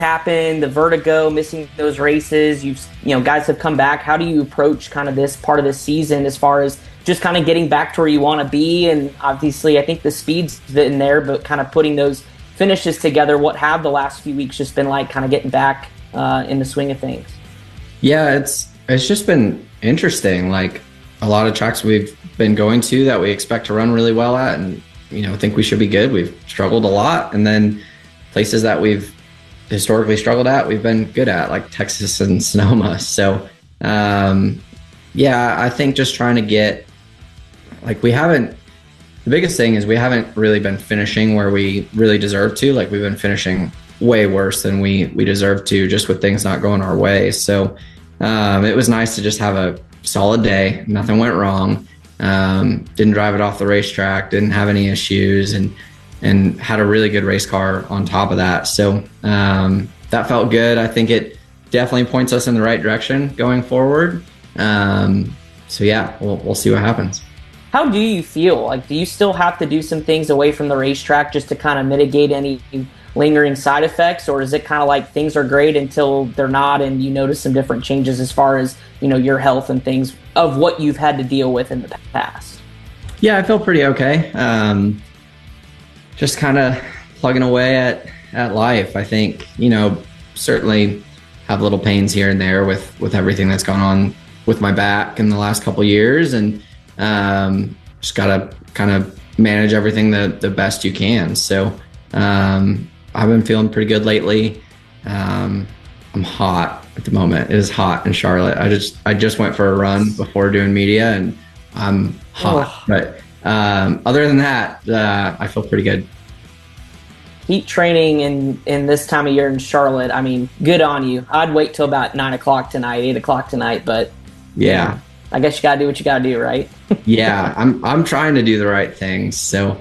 happened, the vertigo, missing those races. Guys have come back. How do you approach kind of this part of the season as far as just kind of getting back to where you want to be? And obviously, I think the speed's in there, but kind of putting those finishes together. What have the last few weeks just been like, kind of getting back in the swing of things? Yeah, it's just been interesting. Like a lot of tracks we've been going to that we expect to run really well at, and think we should be good. We've struggled a lot, and then places that we've historically struggled at, we've been good at, like Texas and Sonoma. So, I think just trying to get, like, the biggest thing is we haven't really been finishing where we really deserve to. Like, we've been finishing way worse than we deserve to, just with things not going our way. So, it was nice to just have a solid day. Nothing went wrong. Didn't drive it off the racetrack, didn't have any issues, and had a really good race car on top of that. So that felt good. I think it definitely points us in the right direction going forward. We'll see what happens. How do you feel? Like, do you still have to do some things away from the racetrack just to kind of mitigate any lingering side effects? Or is it kind of like things are great until they're not, and you notice some different changes as far as, your health and things of what you've had to deal with in the past? Yeah, I feel pretty okay. Just kind of plugging away at life. I think, certainly have little pains here and there with everything that's gone on with my back in the last couple of years, and just got to kind of manage everything the best you can. So I've been feeling pretty good lately. I'm hot at the moment. It is hot in Charlotte. I just went for a run before doing media, and I'm hot. But other than that, I feel pretty good. Heat training in this time of year in Charlotte, I mean, good on you. I'd wait till about 9 o'clock tonight, 8 o'clock tonight, but yeah, I guess you gotta do what you gotta do, right? Yeah, I'm trying to do the right things. So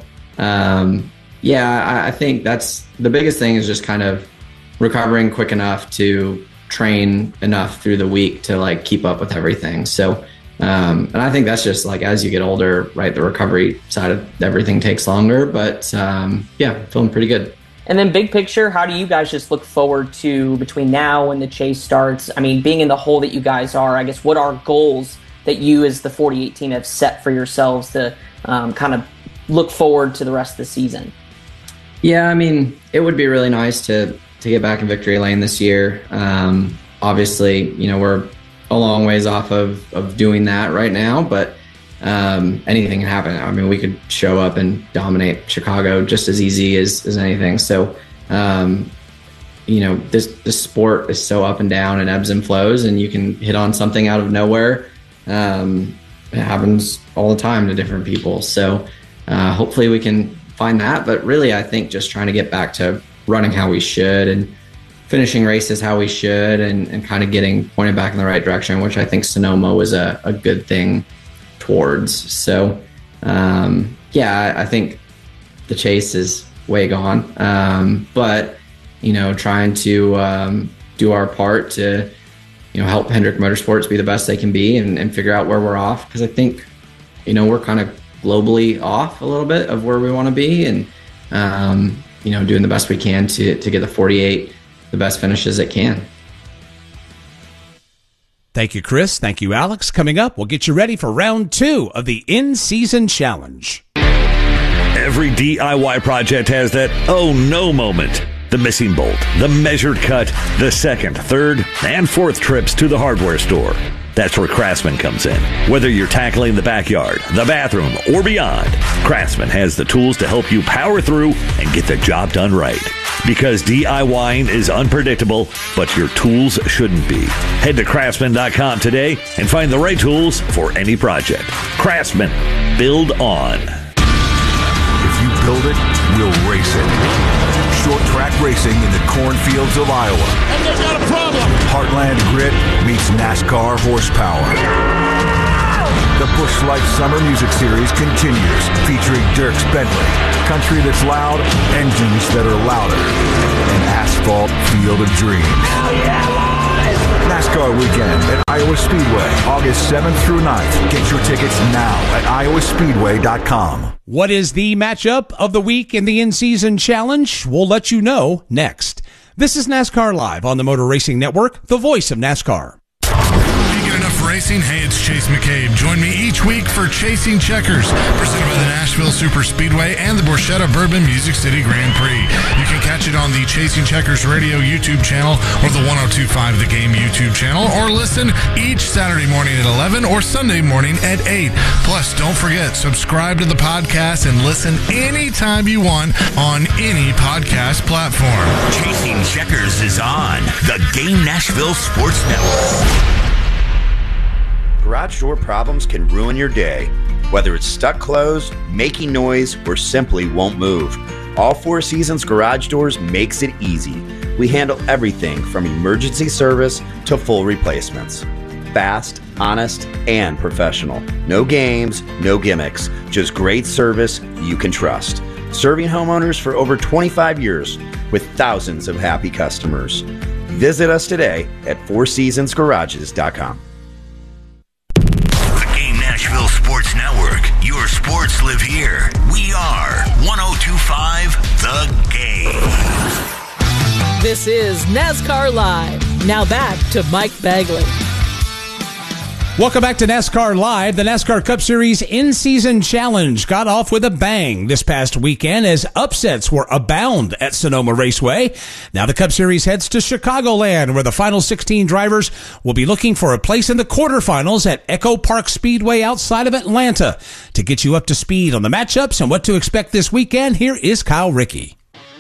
I think that's the biggest thing, is just kind of recovering quick enough to train enough through the week to like keep up with everything. So and I think that's just like, as you get older, right, the recovery side of everything takes longer, but feeling pretty good. And then big picture, how do you guys just look forward to between now and the chase starts? I mean, being in the hole that you guys are, I guess, what are goals that you as the 48 team have set for yourselves to kind of look forward to the rest of the season? Yeah, I mean, it would be really nice to get back in victory lane this year. Obviously, we're a long ways off of doing that right now, but anything can happen. I mean, we could show up and dominate Chicago just as easy as anything. So, this sport is so up and down and ebbs and flows, and you can hit on something out of nowhere. It happens all the time to different people. So hopefully we can find that. But really, I think just trying to get back to running how we should and finishing races how we should, and kind of getting pointed back in the right direction, which I think Sonoma was a good thing towards. So, I think the chase is way gone. But, trying to do our part to, help Hendrick Motorsports be the best they can be, and figure out where we're off. Because I think, we're kind of globally off a little bit of where we want to be, and, doing the best we can to get the 48 the best finishes it can. Thank you, Chris. Thank you, Alex. Coming up, we'll get you ready for round 2 of the in-season challenge. Every DIY project has that oh no moment. The missing bolt, the measured cut, the second, third, and fourth trips to the hardware store. That's where Craftsman comes in. Whether you're tackling the backyard, the bathroom, or beyond, Craftsman has the tools to help you power through and get the job done right. Because DIYing is unpredictable, but your tools shouldn't be. Head to Craftsman.com today and find the right tools for any project. Craftsman. Build on. If you build it, we'll race it. Short track racing in the cornfields of Iowa. And they've got a problem. Heartland grit meets NASCAR horsepower. The Busch Light Summer Music Series continues, featuring Dierks Bentley, country that's loud, engines that are louder, an asphalt field of dreams. Oh yeah, boys! NASCAR weekend at Iowa Speedway, August 7th through 9th. Get your tickets now at iowaspeedway.com. What is the matchup of the week in the in-season challenge? We'll let you know next. This is NASCAR Live on the Motor Racing Network, the voice of NASCAR. Racing. Hey, it's Chase McCabe. Join me each week for Chasing Checkers, presented by the Nashville Super Speedway and the Borchetta Bourbon Music City Grand Prix. You can catch it on the Chasing Checkers Radio YouTube channel or the 102.5 The Game YouTube channel, or listen each Saturday morning at 11 or Sunday morning at 8. Plus, don't forget, subscribe to the podcast and listen anytime you want on any podcast platform. Chasing Checkers is on the Game Nashville Sports Network. Garage door problems can ruin your day. Whether it's stuck closed, making noise, or simply won't move, All Four Seasons Garage Doors makes it easy. We handle everything from emergency service to full replacements. Fast, honest, and professional. No games, no gimmicks, just great service you can trust. Serving homeowners for over 25 years with thousands of happy customers. Visit us today at fourseasonsgarages.com. Nashville Sports Network. Your sports live here. We are 102.5 The Game. This is NASCAR Live. Now back to Mike Bagley. Welcome back to NASCAR Live. The NASCAR Cup Series In-Season Challenge got off with a bang this past weekend as upsets were abound at Sonoma Raceway. Now the Cup Series heads to Chicagoland, where the final 16 drivers will be looking for a place in the quarterfinals at Echo Park Speedway outside of Atlanta. To get you up to speed on the matchups and what to expect this weekend, here is Kyle Rickey.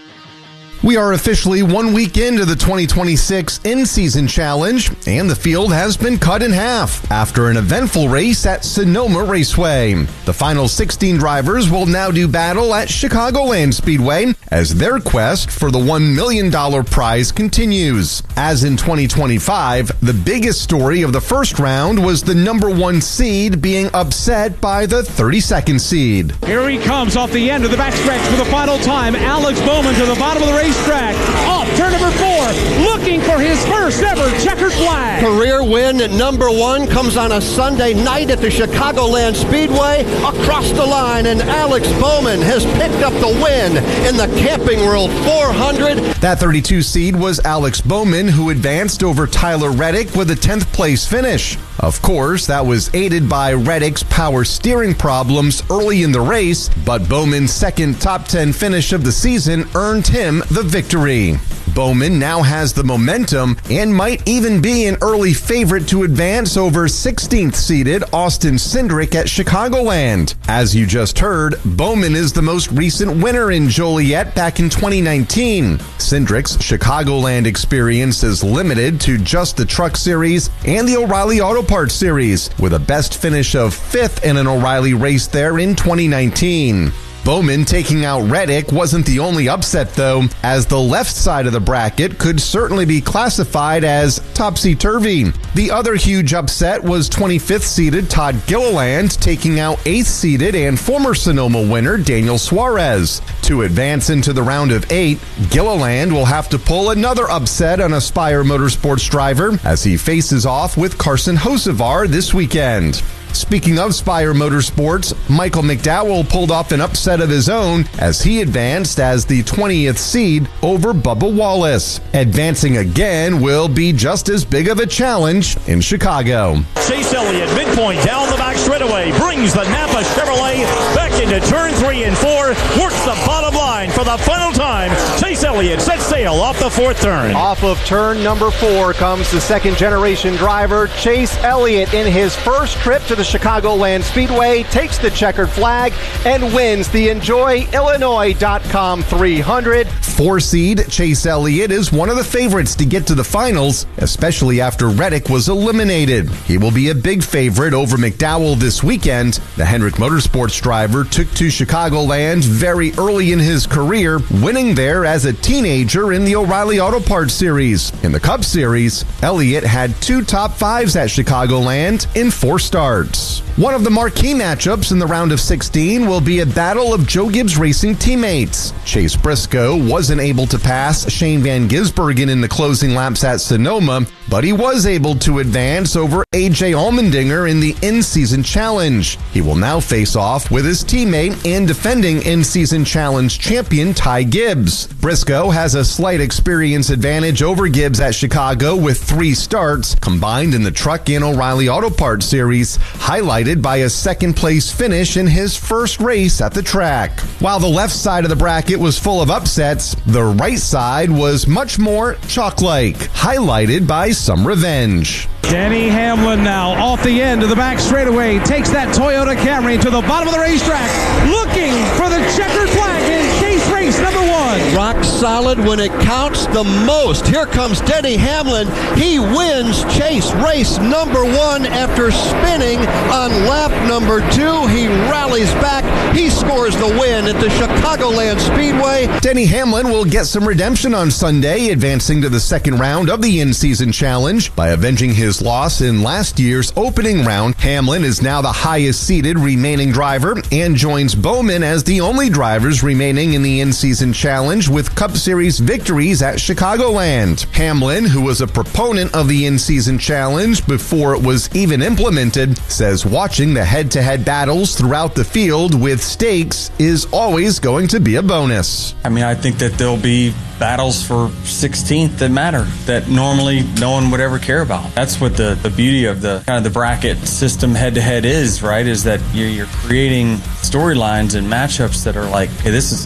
We are officially 1 week into the 2026 In-Season Challenge, and the field has been cut in half after an eventful race at Sonoma Raceway. The final 16 drivers will now do battle at Chicagoland Speedway as their quest for the $1 million prize continues. As in 2025, the biggest story of the first round was the number 1 seed being upset by the 32nd seed. Here he comes off the end of the backstretch for the final time. Alex Bowman to the bottom of the racetrack. Off turn number 4, looking for his first ever checkered flag. Career win at number 1 comes on a Sunday night at the Chicagoland Speedway. Across the line, and Alex Bowman has picked up the win in the Camping World 400. That 32 seed was Alex Bowman, who advanced over Tyler Reddick with a 10th place finish. Of course, that was aided by Reddick's power steering problems early in the race, but Bowman's second top 10 finish of the season earned him the victory. Bowman now has the momentum and might even be an early favorite to advance over 16th seeded Austin Cindric at Chicagoland. As you just heard, Bowman is the most recent winner in Joliet back in 2019. Cindric's Chicagoland experience is limited to just the Truck Series and the O'Reilly Auto Parts Series, with a best finish of 5th in an O'Reilly race there in 2019. Bowman taking out Reddick wasn't the only upset, though, as the left side of the bracket could certainly be classified as topsy-turvy. The other huge upset was 25th seeded Todd Gilliland taking out 8th seeded and former Sonoma winner Daniel Suarez. To advance into the round of 8, Gilliland will have to pull another upset on Aspire Motorsports driver as he faces off with Carson Hocevar this weekend. Speaking of Spire Motorsports, Michael McDowell pulled off an upset of his own as he advanced as the 20th seed over Bubba Wallace. Advancing again will be just as big of a challenge in Chicago. Chase Elliott, midpoint down the back straightaway, brings the Napa Chevrolet back into turn 3 and 4, works the bottom line for the final time. Chase Elliott sets sail off the 4th turn. Off of turn number 4 comes the second generation driver, Chase Elliott, in his first trip to the Chicagoland Speedway, takes the checkered flag and wins the EnjoyIllinois.com 300. 4 seed Chase Elliott is one of the favorites to get to the finals, especially after Reddick was eliminated. He will be a big favorite over McDowell this weekend. The Hendrick Motorsports driver took to Chicagoland very early in his career, winning there as a teenager in the O'Reilly Auto Parts Series. In the Cup Series, Elliott had 2 top 5s at Chicagoland in 4 starts. One of the marquee matchups in the round of 16 will be a battle of Joe Gibbs Racing teammates. Chase Briscoe wasn't able to pass Shane Van Gisbergen in the closing laps at Sonoma, but he was able to advance over AJ Allmendinger in the in-season challenge. He will now face off with his teammate and defending in-season challenge champion Ty Gibbs. Briscoe has a slight experience advantage over Gibbs at Chicago with 3 starts combined in the Truck and O'Reilly Auto Parts Series, highlighted by a second-place finish in his first race at the track. While the left side of the bracket was full of upsets, the right side was much more chalk-like, highlighted by some revenge. Denny Hamlin now off the end of the back straightaway, takes that Toyota Camry to the bottom of the racetrack, looking for the checkered flag in Chase race number 1. Rock solid when it counts the most. Here comes Denny Hamlin. He wins Chase race number 1 after spinning on lap number 2. He rallies back. He scores the win at the Chicagoland Speedway. Denny Hamlin will get some redemption on Sunday, advancing to the second round of the in-season challenge by avenging his loss in last year's opening round. Hamlin is now the highest-seeded remaining driver and joins Bowman as the only drivers remaining in the in-season challenge with Cup Series victories at Chicagoland. Hamlin, who was a proponent of the in-season challenge before it was even implemented, says watching the head-to-head battles throughout the field with stakes is always going to be a bonus. I mean, I think that there'll be battles for 16th that matter that normally no one would ever care about. That's what the beauty of the kind of the bracket system head-to-head is, right? Is that you're creating storylines and matchups that are like, hey, it's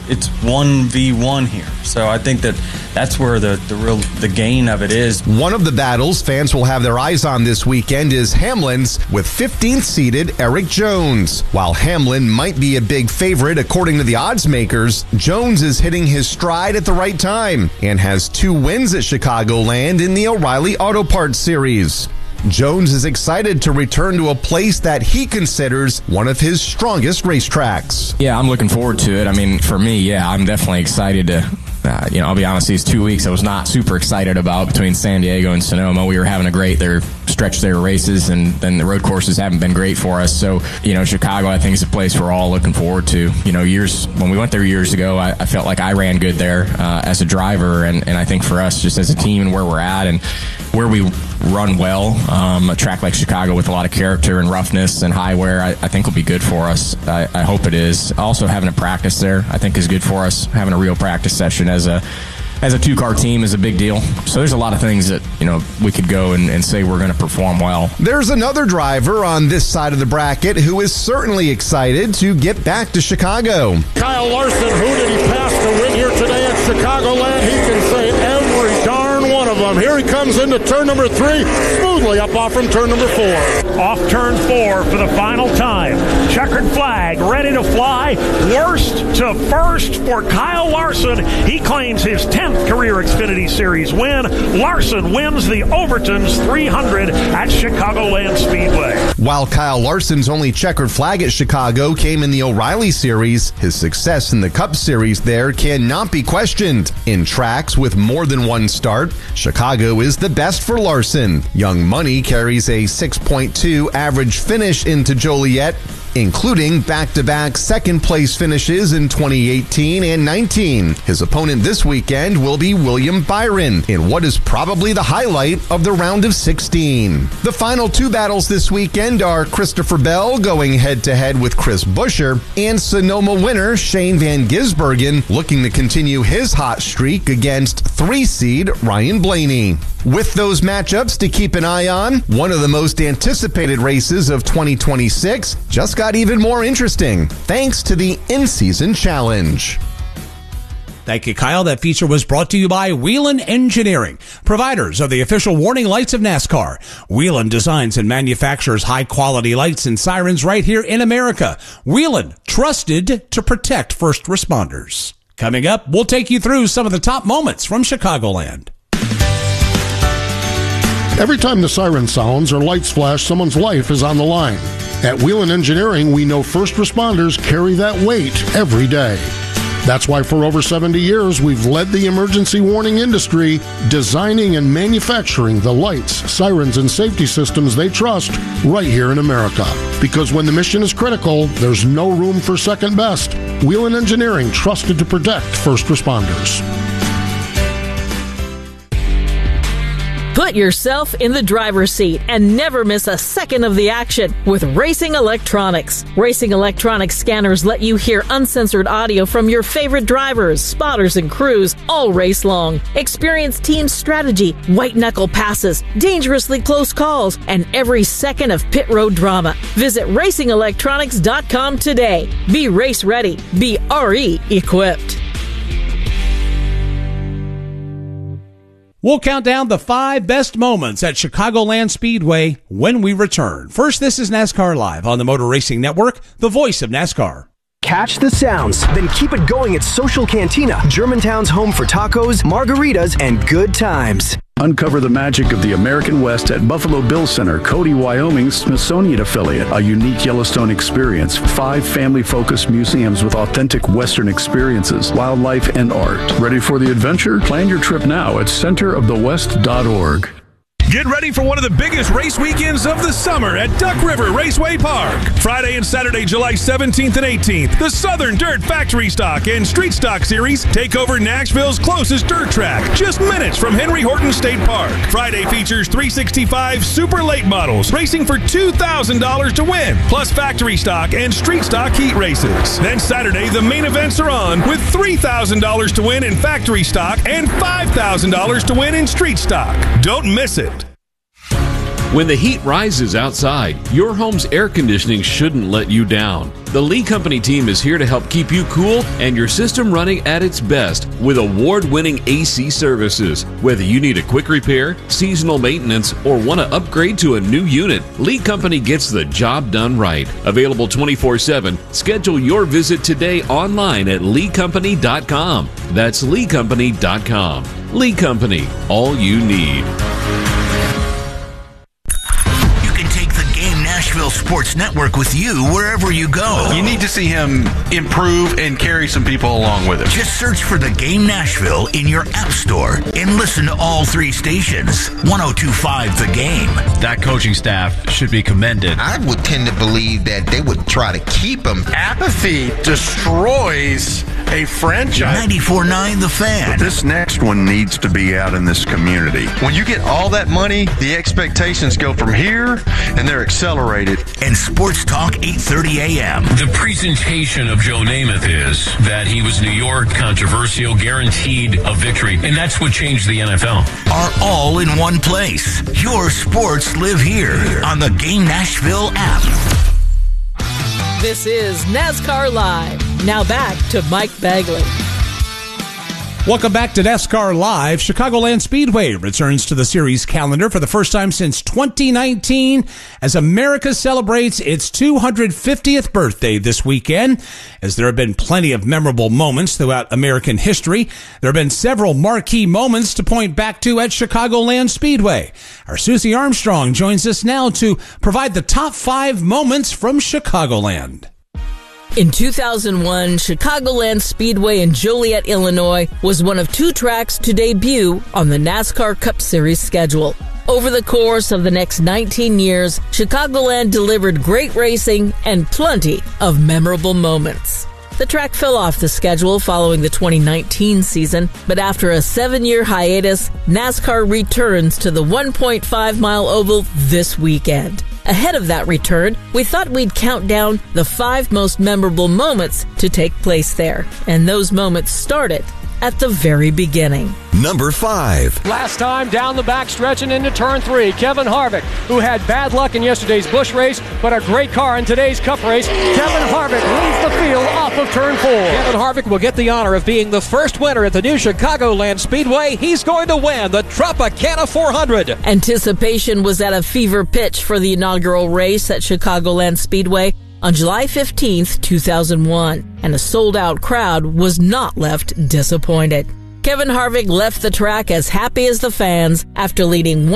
1v1 here. So I think that's where the gain of it is. One of the battles fans will have their eyes on this weekend is Hamlin's with 15th seeded Eric Jones. While Hamlin might be a big favorite according to the odds makers, Jones is hitting his stride at the right time and has 2 wins at Chicagoland in the O'Reilly Auto Parts Series. Jones is excited to return to a place that he considers one of his strongest racetracks. Yeah, I'm looking forward to it. I mean, for me, yeah, I'm definitely excited to I'll be honest, these 2 weeks I was not super excited about between San Diego and Sonoma. We were having a great stretch there races, and then the road courses haven't been great for us. So, Chicago, I think, is a place we're all looking forward to. When we went there years ago, I felt like I ran good there as a driver, and I think for us, just as a team and where we're at and where we run well, a track like Chicago with a lot of character and roughness and high wear, I think will be good for us. I hope it is. Also, having a practice there, I think, is good for us. Having a real practice session as a 2-car team is a big deal. So there's a lot of things that, we could go and say we're going to perform well. There's another driver on this side of the bracket who is certainly excited to get back to Chicago. Kyle Larson, who did he pass to win here today at Chicagoland? He can say every darn one of them. Here he comes into turn number 3, smoothly up off from turn number 4. Off turn 4 for the final time. Checkered flag, ready to fly. Worst to first for Kyle Larson. He claims his 10th career Xfinity Series win. Larson wins the Overton's 300 at Chicagoland Speedway. While Kyle Larson's only checkered flag at Chicago came in the O'Reilly Series, his success in the Cup Series there cannot be questioned. In tracks with more than one start, Chicago is the best for Larson. Young Money carries a 6.2 average finish into Joliet, including back-to-back second-place finishes in 2018 and 19. His opponent this weekend will be William Byron in what is probably the highlight of the round of 16. The final 2 battles this weekend are Christopher Bell going head-to-head with Chris Buescher and Sonoma winner Shane Van Gisbergen looking to continue his hot streak against 3-seed Ryan Blaney. With those matchups to keep an eye on, one of the most anticipated races of 2026 just got even more interesting thanks to the in-season challenge. Thank you, Kyle. That feature was brought to you by Whelen Engineering, providers of the official warning lights of NASCAR. Whelen designs and manufactures high-quality lights and sirens right here in America. Whelen, trusted to protect first responders. Coming up, we'll take you through some of the top moments from Chicagoland. Every time the siren sounds or lights flash, someone's life is on the line. At Whelen Engineering, we know first responders carry that weight every day. That's why for over 70 years, we've led the emergency warning industry, designing and manufacturing the lights, sirens, and safety systems they trust right here in America. Because when the mission is critical, there's no room for second best. Whelen Engineering, trusted to protect first responders. Put yourself in the driver's seat and never miss a second of the action with Racing Electronics. Racing Electronics scanners let you hear uncensored audio from your favorite drivers, spotters, and crews all race long. Experience team strategy, white-knuckle passes, dangerously close calls, and every second of pit road drama. Visit RacingElectronics.com today. Be race ready. Be RE equipped. We'll count down the 5 best moments at Chicagoland Speedway when we return. First, this is NASCAR Live on the Motor Racing Network, the voice of NASCAR. Catch the sounds, then keep it going at Social Cantina, Germantown's home for tacos, margaritas, and good times. Uncover the magic of the American West at Buffalo Bill Center, Cody, Wyoming's Smithsonian affiliate. A unique Yellowstone experience. 5 family-focused museums with authentic Western experiences, wildlife, and art. Ready for the adventure? Plan your trip now at centerofthewest.org. Get ready for one of the biggest race weekends of the summer at Duck River Raceway Park. Friday and Saturday, July 17th and 18th, the Southern Dirt Factory Stock and Street Stock Series take over Nashville's closest dirt track, just minutes from Henry Horton State Park. Friday features 365 super late models racing for $2,000 to win, plus factory stock and street stock heat races. Then Saturday, the main events are on with $3,000 to win in factory stock and $5,000 to win in street stock. Don't miss it. When the heat rises outside, your home's air conditioning shouldn't let you down. The Lee Company team is here to help keep you cool and your system running at its best with award-winning AC services. Whether you need a quick repair, seasonal maintenance, or want to upgrade to a new unit, Lee Company gets the job done right. Available 24/7. Schedule your visit today online at leecompany.com. That's leecompany.com. Lee Company, all you need. Nashville Sports Network with you wherever you go. You need to see him improve and carry some people along with him. Just search for The Game Nashville in your app store and listen to all 3 stations. 102.5 The Game. That coaching staff should be commended. I would tend to believe that they would try to keep him. Apathy destroys a franchise. 94.9 The Fan. But this next one needs to be out in this community. When you get all that money, the expectations go from here and they're accelerated. And Sports Talk 8:30 a.m. The presentation of Joe Namath is that he was New York, controversial, guaranteed a victory, and that's what changed the NFL. Are all in one place. Your sports live here on the Game Nashville app. This is NASCAR Live. Now back to Mike Bagley. Welcome back to NASCAR Live. Chicagoland Speedway returns to the series calendar for the first time since 2019 as America celebrates its 250th birthday this weekend. As there have been plenty of memorable moments throughout American history, there have been several marquee moments to point back to at Chicagoland Speedway. Our Susie Armstrong joins us now to provide the top 5 moments from Chicagoland. In 2001, Chicagoland Speedway in Joliet, Illinois was one of 2 tracks to debut on the NASCAR Cup Series schedule. Over the course of the next 19 years, Chicagoland delivered great racing and plenty of memorable moments. The track fell off the schedule following the 2019 season, but after a 7-year hiatus, NASCAR returns to the 1.5-mile oval this weekend. Ahead of that return, we thought we'd count down the 5 most memorable moments to take place there. And those moments started at the very beginning. Number 5. Last time down the backstretch and into turn 3, Kevin Harvick, who had bad luck in yesterday's Busch race, but a great car in today's Cup race. Kevin Harvick leads the field off of turn 4. Kevin Harvick will get the honor of being the first winner at the new Chicagoland Speedway. He's going to win the Tropicana 400. Anticipation was at a fever pitch for the inaugural race at Chicagoland Speedway on July 15th, 2001, and a sold-out crowd was not left disappointed. Kevin Harvick left the track as happy as the fans after leading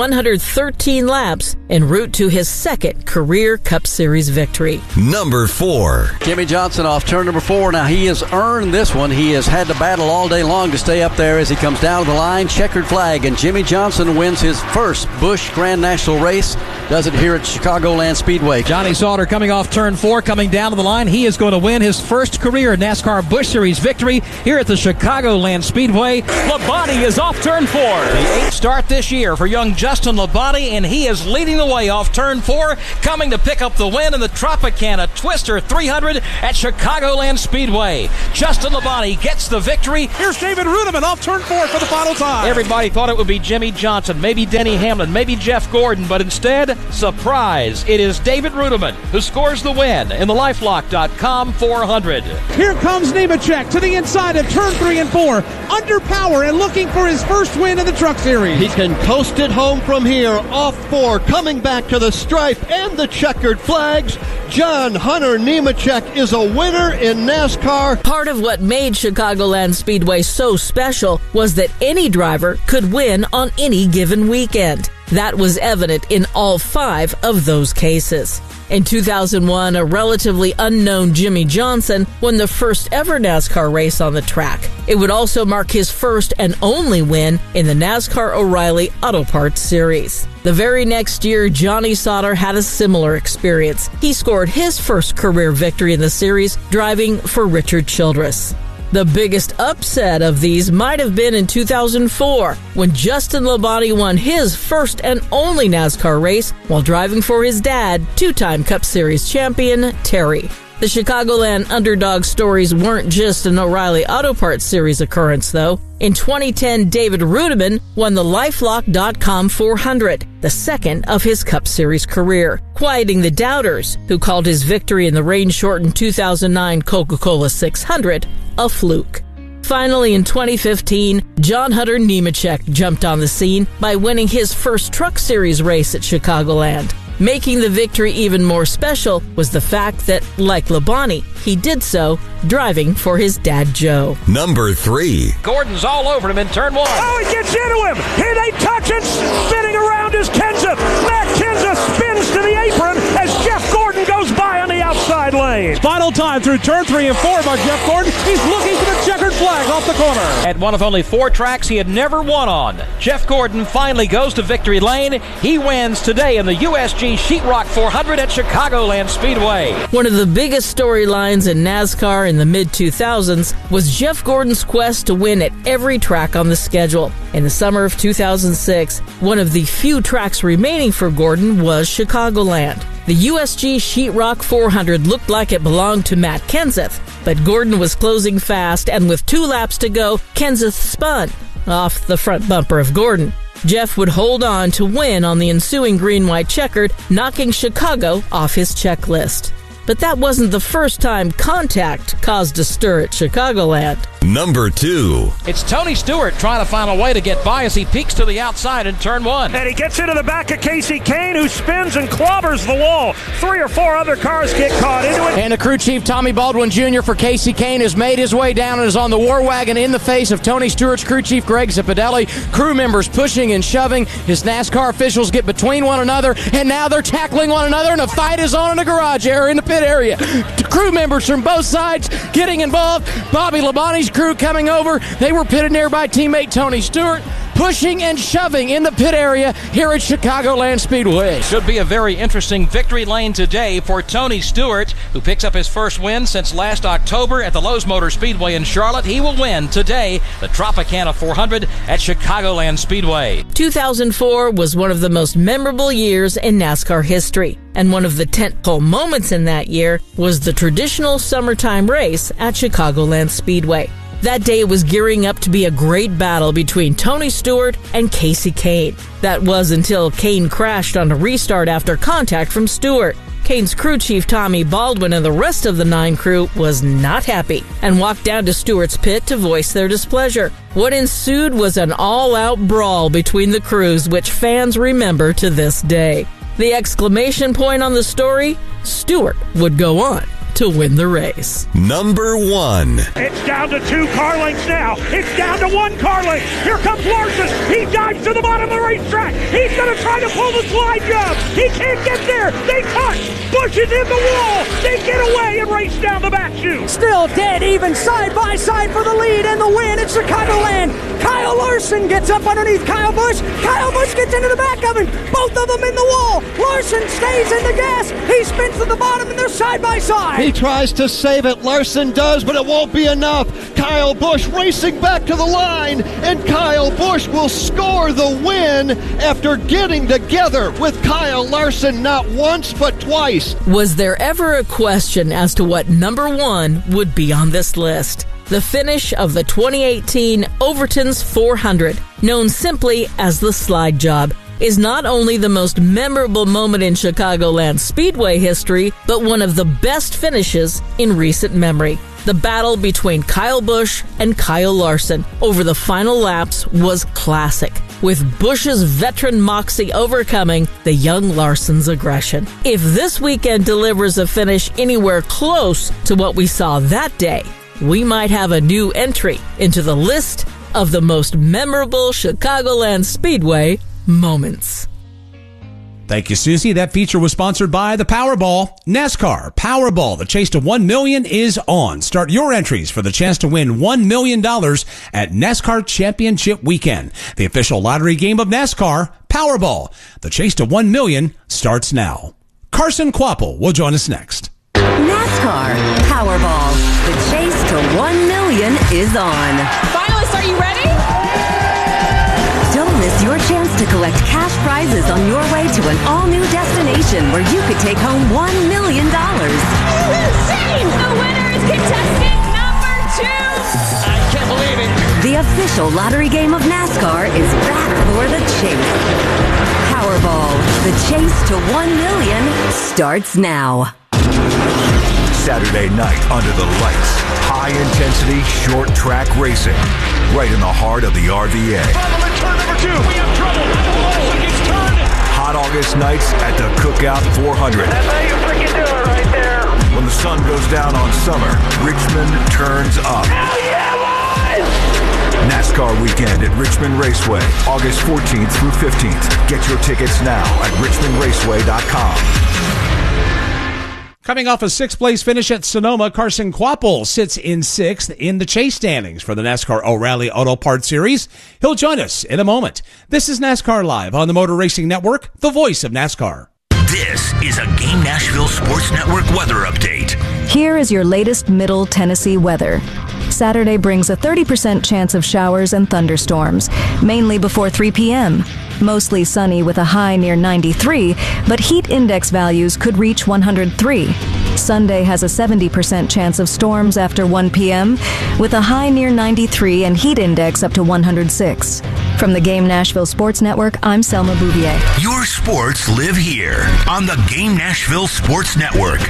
113 laps en route to his second career Cup Series victory. Number 4. Jimmie Johnson off turn number 4. Now, he has earned this one. He has had to battle all day long to stay up there as he comes down to the line. Checkered flag, and Jimmie Johnson wins his first Busch Grand National race. Does it here at Chicagoland Speedway. Johnny Sauter coming off turn 4, coming down to the line. He is going to win his first career NASCAR Busch Series victory here at the Chicagoland Speedway. Labonte is off turn 4. The 8th start this year for young Justin Labonte, and he is leading the way off turn 4, coming to pick up the win in the Tropicana Twister 300 at Chicagoland Speedway. Justin Labonte gets the victory. Here's David Rudiman off turn 4 for the final time. Everybody thought it would be Jimmie Johnson, maybe Denny Hamlin, maybe Jeff Gordon, but instead, surprise, it is David Rudiman who scores the win in the LifeLock.com 400. Here comes Nemechek to the inside of turn 3 and 4, under power and looking for his first win in the Truck Series. He can coast it home from here, off 4, coming back to the stripe and the checkered flags. John Hunter Nemechek is a winner in NASCAR. Part of what made Chicagoland Speedway so special was that any driver could win on any given weekend. That was evident in all 5 of those cases. In 2001, a relatively unknown Jimmie Johnson won the first ever NASCAR race on the track. It would also mark his first and only win in the NASCAR O'Reilly Auto Parts Series. The very next year, Johnny Sauter had a similar experience. He scored his first career victory in the series, driving for Richard Childress. The biggest upset of these might have been in 2004, when Justin Labonte won his first and only NASCAR race while driving for his dad, 2-time Cup Series champion Terry. The Chicagoland underdog stories weren't just an O'Reilly Auto Parts Series occurrence, though. In 2010, David Rudiman won the LifeLock.com 400, the second of his Cup Series career, quieting the doubters who called his victory in the rain-shortened 2009 Coca-Cola 600 a fluke. Finally, in 2015, John Hunter Nemechek jumped on the scene by winning his first Truck Series race at Chicagoland. Making the victory even more special was the fact that, like Labonte, he did so driving for his dad Joe. Number 3. Gordon's all over him in turn 1. Oh, he gets into him. Here they touch and spinning around is Kenseth. Matt Kenseth spins to the apron as Jeff Gordon goes by on the outside lane. Final time through turn 3 and 4 by Jeff Gordon. He's looking for the checkered flag off the corner. At one of only 4 tracks he had never won on, Jeff Gordon finally goes to victory lane. He wins today in the USG Sheetrock 400 at Chicagoland Speedway. One of the biggest storylines in NASCAR in the mid-2000s was Jeff Gordon's quest to win at every track on the schedule. In the summer of 2006, one of the few tracks remaining for Gordon was Chicagoland. The USG Sheetrock 400 looked like it belonged to Matt Kenseth, but Gordon was closing fast, and with 2 laps to go, Kenseth spun off the front bumper of Gordon. Jeff would hold on to win on the ensuing green-white checkered, knocking Chicago off his checklist. But that wasn't the first time contact caused a stir at Chicagoland. Number 2. It's Tony Stewart trying to find a way to get by as he peeks to the outside in turn 1. And he gets into the back of Casey Kane, who spins and clobbers the wall. 3 or 4 other cars get caught into it. And the crew chief, Tommy Baldwin Jr. for Casey Kane, has made his way down and is on the war wagon in the face of Tony Stewart's crew chief, Greg Zipadelli. Crew members pushing and shoving. His NASCAR officials get between one another, and now they're tackling one another, and a fight is on in the garage area, in the pit area. Crew members from both sides getting involved. Bobby Labonte's crew coming over. They were pitted near by teammate Tony Stewart, pushing and shoving in the pit area here at Chicagoland Speedway. Should be a very interesting victory lane today for Tony Stewart, who picks up his first win since last October at the Lowe's Motor Speedway in Charlotte. He will win today the Tropicana 400 at Chicagoland Speedway. 2004 was one of the most memorable years in NASCAR history, and one of the tentpole moments in that year was the traditional summertime race at Chicagoland Speedway. That day was gearing up to be a great battle between Tony Stewart and Casey Kane. That was until Kane crashed on a restart after contact from Stewart. Kane's crew chief Tommy Baldwin and the rest of the 9 crew was not happy and walked down to Stewart's pit to voice their displeasure. What ensued was an all-out brawl between the crews, which fans remember to this day. The exclamation point on the story? Stewart would go on to win the race. Number 1. It's down to 2 car lengths now. It's down to 1 car length. Here comes Larson. He dives to the bottom of the racetrack. He's going to try to pull the slide job. He can't get there. They touch. Busch is in the wall. They get away and race down the back chute. Still dead even side by side for the lead and the win at Chicagoland. Kyle Larson gets up underneath Kyle Busch. Kyle Busch gets into the back of him. Both of them in the wall. Larson stays in the gas. He spins to the bottom and they're side by side. He tries to save it. Larson does, but it won't be enough. Kyle Busch racing back to the line, and Kyle Busch will score the win after getting together with Kyle Larson not once but twice. Was there ever a question as to what number 1 would be on this list? The finish of the 2018 Overton's 400, known simply as the slide job, is not only the most memorable moment in Chicagoland Speedway history, but one of the best finishes in recent memory. The battle between Kyle Busch and Kyle Larson over the final laps was classic, with Busch's veteran moxie overcoming the young Larson's aggression. If this weekend delivers a finish anywhere close to what we saw that day, we might have a new entry into the list of the most memorable Chicagoland Speedway moments. Thank you, Susie. That feature was sponsored by the Powerball. NASCAR Powerball. The chase to $1 million is on. Start your entries for the chance to win $1 million at NASCAR Championship Weekend. The official lottery game of NASCAR, Powerball. The chase to $1 million starts now. Carson Kvapil will join us next. NASCAR Powerball. The chase to $1 million is on. Finalists, are you ready? Don't miss your chance to collect cash prizes on your way to an all-new destination where you could take home $1 million. Insane! The winner is contestant number 2! I can't believe it. The official lottery game of NASCAR is back for the chase. Powerball. The chase to $1 million starts now. Saturday night under the lights. High-intensity, short-track racing. Right in the heart of the RVA. Bubble in turn number 2. We have trouble. Larson gets turned. Hot August nights at the Cookout 400. That's how you freaking do it right there. When the sun goes down on summer, Richmond turns up. Hell yeah, boys! NASCAR weekend at Richmond Raceway, August 14th through 15th. Get your tickets now at richmondraceway.com. Coming off a 6th place finish at Sonoma, Carson Kvapil sits in 6th in the chase standings for the NASCAR O'Reilly Auto Parts Series. He'll join us in a moment. This is NASCAR Live on the Motor Racing Network, the voice of NASCAR. This is a Game Nashville Sports Network weather update. Here is your latest Middle Tennessee weather. Saturday brings a 30% chance of showers and thunderstorms, mainly before 3 p.m. Mostly sunny with a high near 93, but heat index values could reach 103. Sunday has a 70% chance of storms after 1 p.m., with a high near 93 and heat index up to 106. From the Game Nashville Sports Network, I'm Selma Bouvier. Your sports live here on the Game Nashville Sports Network.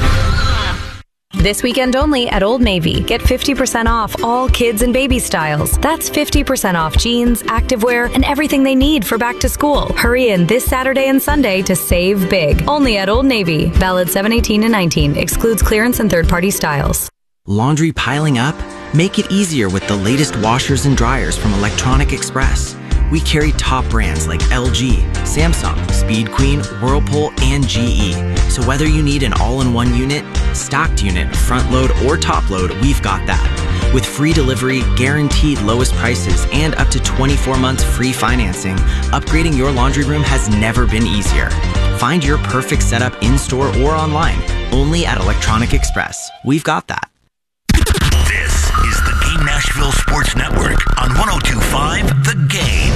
This weekend only at Old Navy. Get 50% off all kids and baby styles. That's 50% off jeans, activewear, and everything they need for back to school. Hurry in this Saturday and Sunday to save big. Only at Old Navy. Valid 7/18-19. Excludes clearance and third-party styles. Laundry piling up? Make it easier with the latest washers and dryers from Electronic Express. We carry top brands like LG, Samsung, Speed Queen, Whirlpool, and GE. So whether you need an all-in-one unit, stocked unit, front load, or top load, we've got that. With free delivery, guaranteed lowest prices, and up to 24 months free financing, upgrading your laundry room has never been easier. Find your perfect setup in-store or online, only at Electronic Express. We've got that. This is the Game Nashville Sports Network on 102.5 The Game.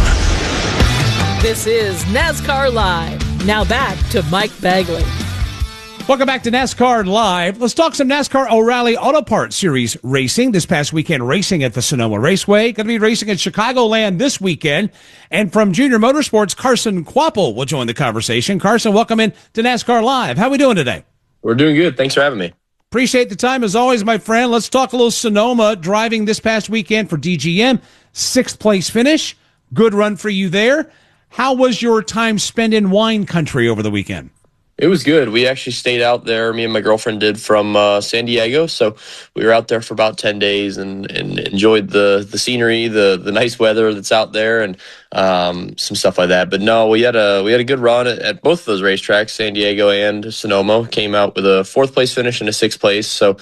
This is NASCAR Live. Now back to Mike Bagley. Welcome back to NASCAR Live. Let's talk some NASCAR O'Reilly Auto Parts Series racing. This past weekend racing at the Sonoma Raceway. Going to be racing at Chicagoland this weekend. And from Junior Motorsports, Carson Kvapil will join the conversation. Carson, welcome in to NASCAR Live. How are we doing today? We're doing good. Thanks for having me. Appreciate the time as always, my friend. Let's talk a little Sonoma driving this past weekend for DGM. 6th place finish. Good run for you there. How was your time spent in wine country over the weekend? It was good. We actually stayed out there. Me and my girlfriend did from San Diego. So we were out there for about 10 days and enjoyed the scenery, the nice weather that's out there, and some stuff like that. But no, we had a good run at both of those racetracks, San Diego and Sonoma. Came out with a 4th place finish and a 6th place. So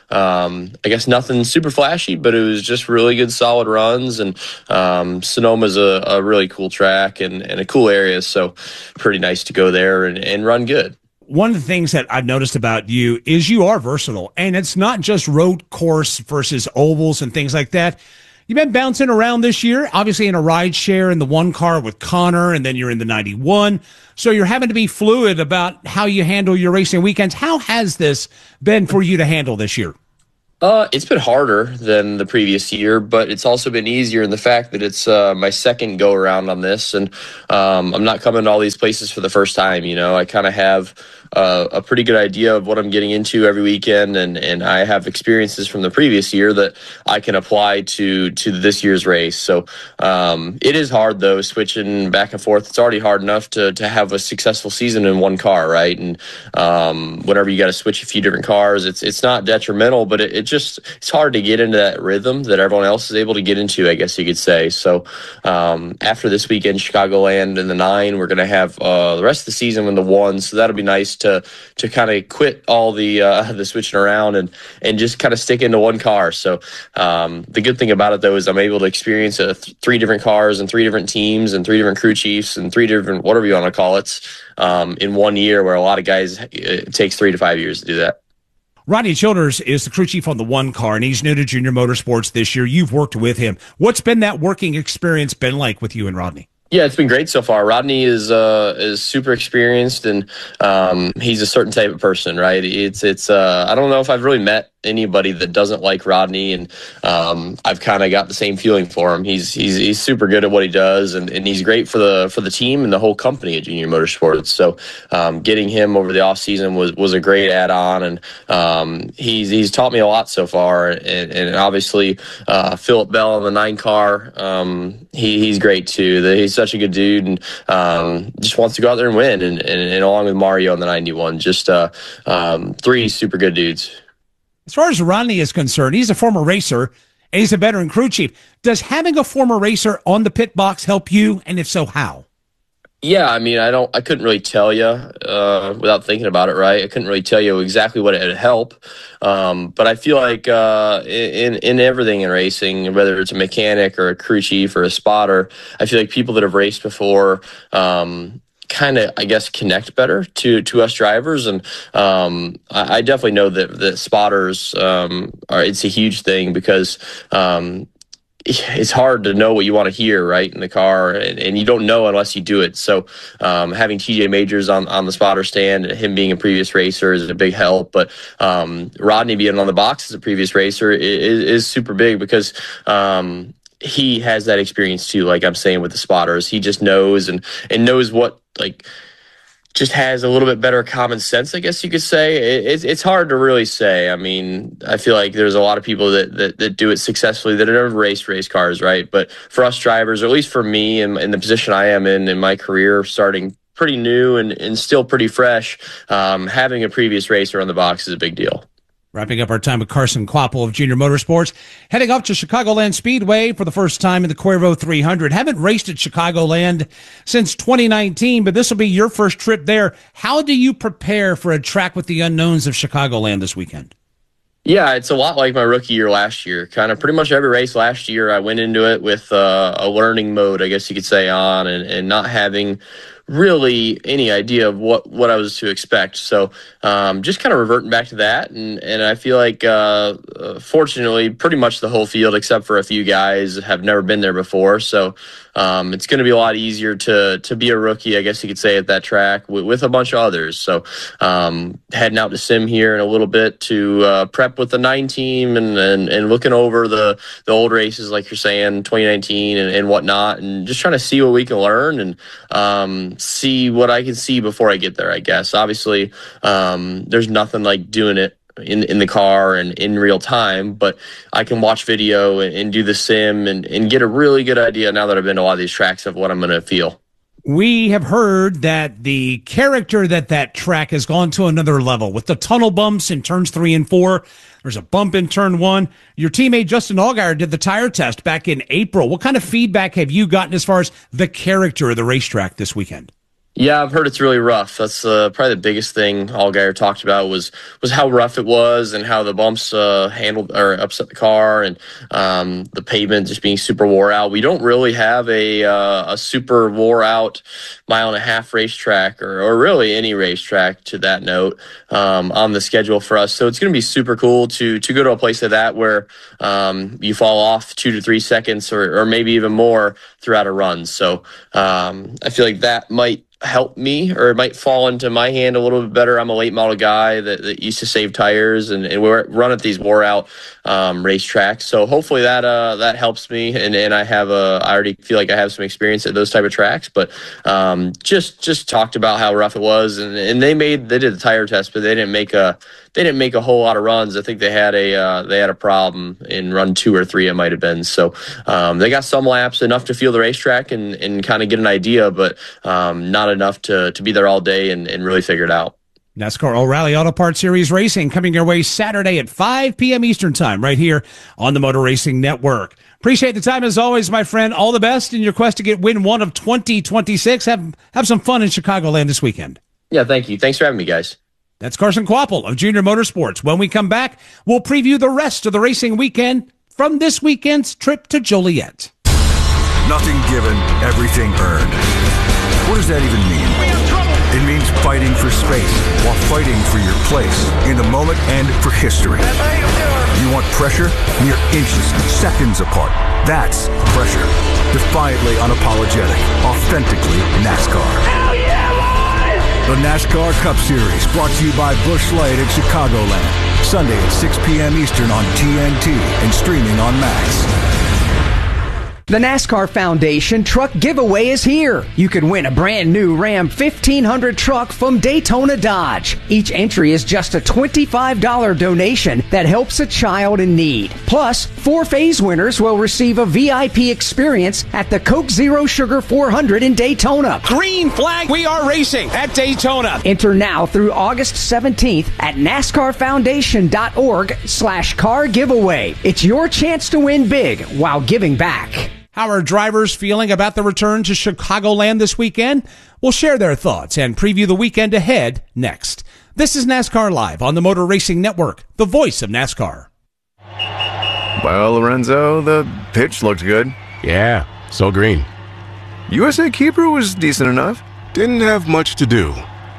I guess nothing super flashy, but it was just really good, solid runs. And Sonoma's a really cool track and a cool area, so pretty nice to go there and run good. One of the things that I've noticed about you is you are versatile, and it's not just road course versus ovals and things like that. You've been bouncing around this year, obviously in a ride share in the 1 car with Connor, and then you're in the 91. So you're having to be fluid about how you handle your racing weekends. How has this been for you to handle this year? It's been harder than the previous year, but it's also been easier in the fact that it's my second go around on this, and I'm not coming to all these places for the first time. I kind of have a pretty good idea of what I'm getting into every weekend, and I have experiences from the previous year that I can apply to this year's race. So it is hard, though, switching back and forth. It's already hard enough to have a successful season in 1 car, right? And whenever you got to switch a few different cars, it's not detrimental, but it's hard to get into that rhythm that everyone else is able to get into, I guess you could say. So after this weekend, Chicagoland in the 9, we're going to have the rest of the season in the 1. So that'll be nice to kind of quit all the switching around and just kind of stick into 1 car. So the good thing about it, though, is I'm able to experience 3 different cars and 3 different teams and 3 different crew chiefs and 3 different whatever you want to call it in 1 year, where a lot of guys, it takes 3 to 5 years to do that. Rodney Childers is the crew chief on the 1 car, and he's new to Junior Motorsports this year. You've worked with him. What's been that working experience been like with you and Rodney? Yeah, it's been great so far. Rodney is super experienced, and he's a certain type of person, right? It's I don't know if I've really met anybody that doesn't like Rodney, and I've kind of got the same feeling for him. He's super good at what he does, and he's great for the team and the whole company at Junior Motorsports. So getting him over the off season was a great add on, and he's taught me a lot so far. And obviously Philip Bell in the 9 car, he's great too. He's such a good dude, and just wants to go out there and win. And along with Mario on the 91, just 3 super good dudes. As far as Rodney is concerned, he's a former racer, and he's a veteran crew chief. Does having a former racer on the pit box help you? And if so, how? Yeah, I mean, I couldn't really tell you without thinking about it, right? I couldn't really tell you exactly what it would help. But I feel like in everything in racing, whether it's a mechanic or a crew chief or a spotter, I feel like people that have raced before kind of, I guess, connect better to us drivers. And I definitely know that spotters it's a huge thing, because it's hard to know what you want to hear right in the car, and you don't know unless you do it. So having TJ Majors on the spotter stand, him being a previous racer, is a big help. But Rodney being on the box as a previous racer is super big, because he has that experience too. Like I'm saying with the spotters, he just knows and knows what, like, just has a little bit better common sense, I guess you could say. It's hard to really say. I mean, I feel like there's a lot of people that do it successfully that have never raced race cars, right? But for us drivers, or at least for me and the position I am in my career, starting pretty new and still pretty fresh, having a previous racer on the box is a big deal. Wrapping up our time with Carson Kvapil of Junior Motorsports, heading up to Chicagoland Speedway for the first time in the Cuervo 300. Haven't raced at Chicagoland since 2019, but this will be your first trip there. How do you prepare for a track with the unknowns of Chicagoland this weekend? Yeah, it's a lot like my rookie year last year. Kind of pretty much every race last year, I went into it with a learning mode, I guess you could say, on, and not having really any idea of what I was to expect. So just kind of reverting back to that. And I feel like, fortunately, pretty much the whole field, except for a few guys, have never been there before. So it's going to be a lot easier to be a rookie, I guess you could say, at that track with a bunch of others. So heading out to Sim here in a little bit to prep with the 9 team and looking over the old races, like you're saying, 2019 and whatnot, and just trying to see what we can learn and see what I can see before I get there, I guess. Obviously, there's nothing like doing it in the car and in real time, but I can watch video and do the sim and get a really good idea now that I've been to a lot of these tracks of what I'm going to feel. We have heard that the character that track has gone to another level with the tunnel bumps in turns 3 and 4. There's a bump in turn 1. Your teammate Justin Allgaier did the tire test back in April. What kind of feedback have you gotten as far as the character of the racetrack this weekend? Yeah, I've heard it's really rough. That's probably the biggest thing Allgaier talked about was how rough it was and how the bumps handled or upset the car, and the pavement just being super wore out. We don't really have a super wore out 1.5 mile racetrack or really any racetrack to that note on the schedule for us. So it's going to be super cool to go to a place like that where you fall off 2 to 3 seconds or maybe even more throughout a run. So I feel like that might help me, or it might fall into my hand a little bit better. I'm a late model guy that used to save tires and we run at these wore out racetracks. So hopefully that helps me. And I already feel like I have some experience at those type of tracks, but just talked about how rough it was. And they did the tire test, but they didn't make a whole lot of runs. I think they had a problem in run 2 or 3. It might've been. So they got some laps, enough to feel the racetrack and kind of get an idea, but not enough to be there all day and really figure it out. NASCAR O'Reilly Auto Parts Series Racing coming your way Saturday at 5 p.m. Eastern Time right here on the Motor Racing Network. Appreciate the time as always, my friend. All the best in your quest to get win 1 of 2026. Have some fun in Chicagoland this weekend. Yeah, thank you. Thanks for having me, guys. That's Carson Kvapil of Junior Motorsports. When we come back, we'll preview the rest of the racing weekend from this weekend's trip to Joliet. Nothing given, everything earned. What does that even mean? It means fighting for space while fighting for your place in the moment and for history. You want pressure? Mere inches, seconds apart. That's pressure. Defiantly unapologetic. Authentically NASCAR. Hell yeah, boys! The NASCAR Cup Series brought to you by Busch Light at Chicagoland. Sunday at 6 p.m. Eastern on TNT and streaming on Max. The NASCAR Foundation Truck Giveaway is here. You can win a brand new Ram 1500 truck from Daytona Dodge. Each entry is just a $25 donation that helps a child in need. Plus, 4 phase winners will receive a VIP experience at the Coke Zero Sugar 400 in Daytona. Green flag, we are racing at Daytona. Enter now through August 17th at NASCARFoundation.org/car giveaway. It's your chance to win big while giving back. How are drivers feeling about the return to Chicagoland this weekend? We'll share their thoughts and preview the weekend ahead next. This is NASCAR Live on the Motor Racing Network, the voice of NASCAR. Well, Lorenzo, the pitch looked good. Yeah, so green. USA Keeper was decent enough. Didn't have much to do.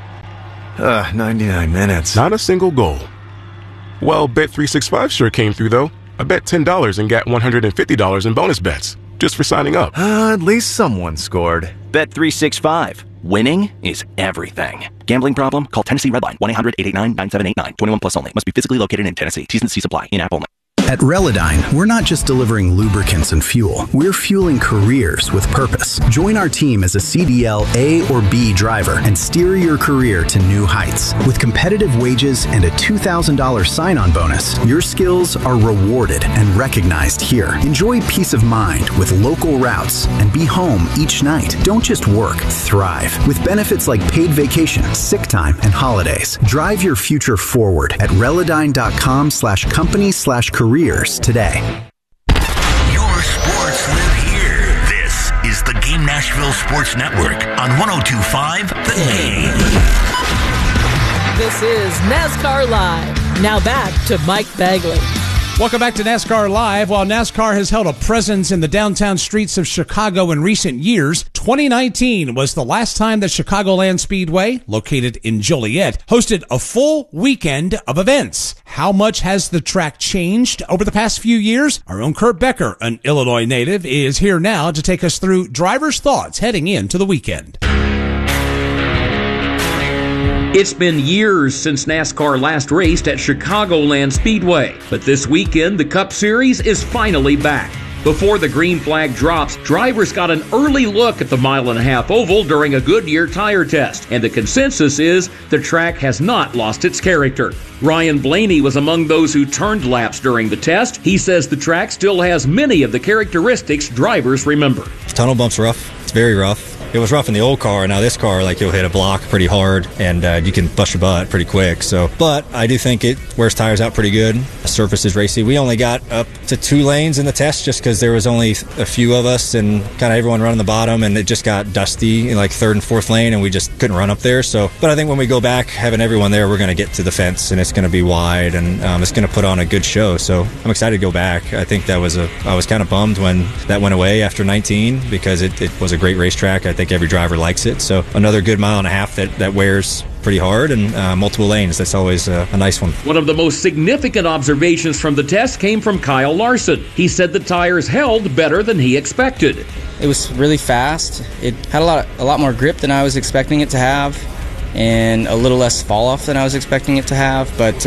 99 minutes. Not a single goal. Well, Bet365 sure came through, though. I bet $10 and got $150 in bonus bets. Just for signing up. At least someone scored. Bet365. Winning is everything. Gambling problem? Call Tennessee Redline 1-800-889-9789. 21 plus only. Must be physically located in Tennessee. T's and C's apply. In-app only. At Relodyne, we're not just delivering lubricants and fuel. We're fueling careers with purpose. Join our team as a CDL A or B driver and steer your career to new heights. With competitive wages and a $2,000 sign-on bonus, your skills are rewarded and recognized here. Enjoy peace of mind with local routes and be home each night. Don't just work, thrive. With benefits like paid vacation, sick time, and holidays. Drive your future forward at Relodyne.com/company/careers today. Your sports live here. This is the Game Nashville Sports Network on 102.5 The Game. This is NASCAR Live. Now back to Mike Bagley. Welcome back to NASCAR Live. While NASCAR has held a presence in the downtown streets of Chicago in recent years, 2019 was the last time that Chicagoland Speedway, located in Joliet, hosted a full weekend of events. How much has the track changed over the past few years? Our own Kurt Becker, an Illinois native, is here now to take us through drivers' thoughts heading into the weekend. It's been years since NASCAR last raced at Chicagoland Speedway, but this weekend the Cup Series is finally back. Before the green flag drops, drivers got an early look at the 1.5 mile oval during a Goodyear tire test, and the consensus is the track has not lost its character. Ryan Blaney was among those who turned laps during the test. He says the track still has many of the characteristics drivers remember. Tunnel bump's rough. It's very rough. it was rough in the old car. Now this car, like, you'll hit a block pretty hard and you can bust your butt pretty quick. So, but I do think it wears tires out pretty good. The surface is racy. We only got up to 2 lanes in the test just because there was only a few of us and kind of everyone running the bottom, and it just got dusty in like 3rd and 4th lane, and we just couldn't run up there. So, but I think when we go back, having everyone there, we're going to get to the fence, and it's going to be wide, and it's going to put on a good show. So I'm excited to go back. I think I was kind of bummed when that went away after 19 because it was a great racetrack. I think every driver likes it. So another good mile and a half that wears pretty hard, and multiple lanes. That's always a nice one. One of the most significant observations from the test came from Kyle Larson. He said the tires held better than he expected. It was really fast. It had a lot more grip than I was expecting it to have, and a little less fall off than I was expecting it to have. But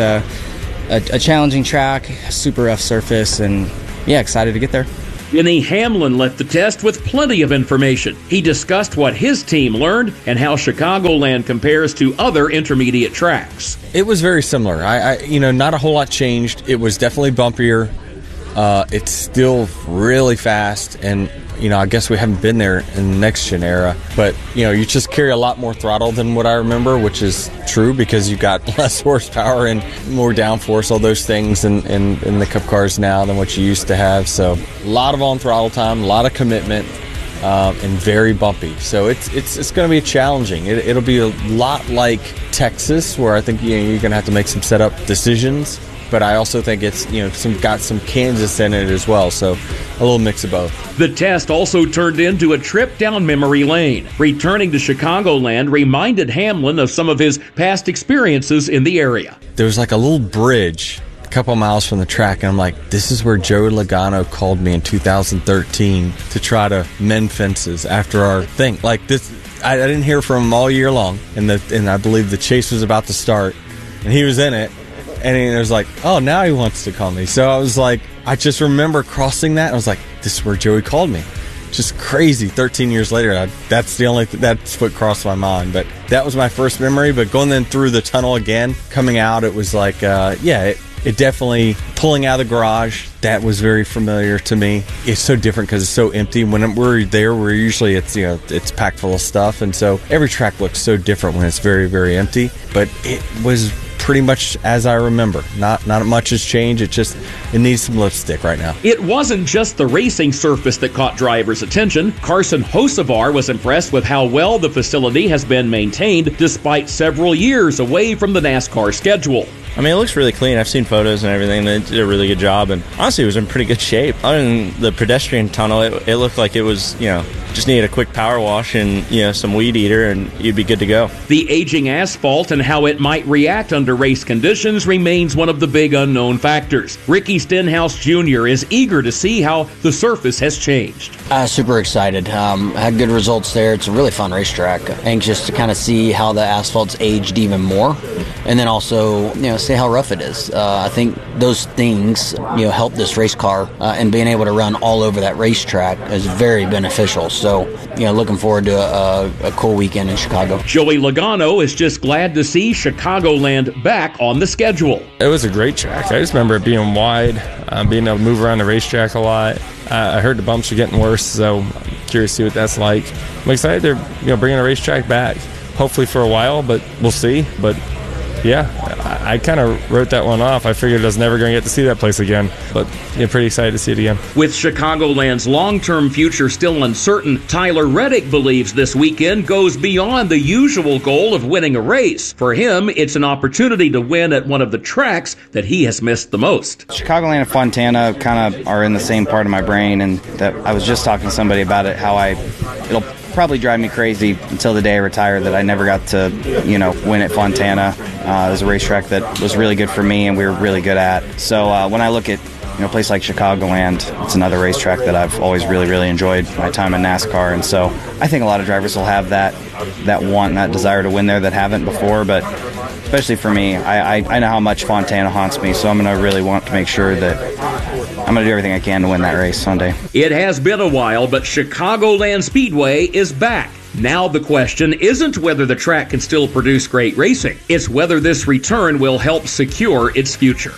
a challenging track, super rough surface, and yeah, excited to get there. Denny Hamlin left the test with plenty of information. He discussed what his team learned and how Chicagoland compares to other intermediate tracks. It was very similar. Not a whole lot changed. It was definitely bumpier. It's still really fast, and I guess we haven't been there in the next gen era, but you just carry a lot more throttle than what I remember, which is true because you've got less horsepower and more downforce, all those things in the Cup cars now than what you used to have. So a lot of on throttle time, a lot of commitment, and very bumpy. So it's going to be challenging. It'll be a lot like Texas, where I think you're going to have to make some setup decisions. But I also think it's got some Kansas in it as well, so a little mix of both. The test also turned into a trip down memory lane. Returning to Chicagoland reminded Hamlin of some of his past experiences in the area. There was like a little bridge a couple miles from the track, and I'm like, this is where Joey Logano called me in 2013 to try to mend fences after our thing. Like this, I didn't hear from him all year long, and I believe the chase was about to start, and he was in it. And it was like, oh, now he wants to call me. So I was like, I just remember crossing that. And I was like, this is where Joey called me. Just crazy. 13 years later, that's what crossed my mind. But that was my first memory. But going then through the tunnel again, coming out, it was like, it definitely, pulling out of the garage, that was very familiar to me. It's so different because it's so empty. When we're there, it's packed full of stuff. And so every track looks so different when it's very, very empty. But it was pretty much as I remember. Not much has changed. It needs some lipstick right now. It wasn't just the racing surface that caught drivers' attention. Carson Hocevar was impressed with how well the facility has been maintained despite several years away from the NASCAR schedule. I mean, it looks really clean. I've seen photos and everything. They did a really good job, and honestly, it was in pretty good shape. Other than the pedestrian tunnel, it looked like it was, just needed a quick power wash and, some weed eater, and you'd be good to go. The aging asphalt and how it might react under race conditions remains one of the big unknown factors. Ricky Stenhouse Jr. is eager to see how the surface has changed. Super excited. Had good results there. It's a really fun racetrack. Anxious to kind of see how the asphalt's aged even more, and then also, see how rough it is. I think those things, help this race car, and being able to run all over that racetrack is very beneficial. So, looking forward to a cool weekend in Chicago. Joey Logano is just glad to see Chicagoland back on the schedule. It was a great track. I just remember it being wide, being able to move around the racetrack a lot. I heard the bumps are getting worse, so I'm curious to see what that's like. I'm excited they're bringing the racetrack back. Hopefully for a while, but we'll see. But yeah, I kind of wrote that one off. I figured I was never going to get to see that place again, but pretty excited to see it again. With Chicagoland's long-term future still uncertain, Tyler Reddick believes this weekend goes beyond the usual goal of winning a race. For him, it's an opportunity to win at one of the tracks that he has missed the most. Chicagoland and Fontana kind of are in the same part of my brain, and that I was just talking to somebody about it, how it'll probably drive me crazy until the day I retire that I never got to, win at Fontana. It was a racetrack that was really good for me and we were really good at. So when I look at a place like Chicagoland, it's another racetrack that I've always really, really enjoyed my time in NASCAR. And so I think a lot of drivers will have that want and that desire to win there that haven't before. But especially for me, I know how much Fontana haunts me, so I'm going to really want to make sure that I'm going to do everything I can to win that race Sunday. It has been a while, but Chicagoland Speedway is back. Now the question isn't whether the track can still produce great racing. It's whether this return will help secure its future.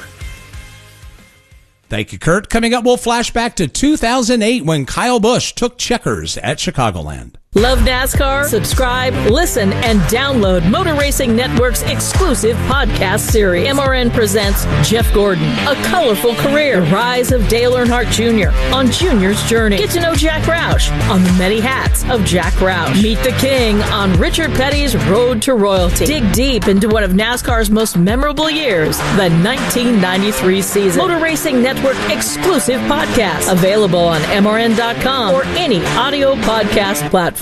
Thank you, Kurt. Coming up, we'll flash back to 2008 when Kyle Busch took checkers at Chicagoland. Love NASCAR? Subscribe, listen, and download Motor Racing Network's exclusive podcast series. MRN presents Jeff Gordon, A Colorful Career, The Rise of Dale Earnhardt Jr. on Junior's Journey. Get to know Jack Roush on The Many Hats of Jack Roush. Meet the King on Richard Petty's Road to Royalty. Dig deep into one of NASCAR's most memorable years, the 1993 season. Motor Racing Network exclusive podcast. Available on MRN.com or any audio podcast platform.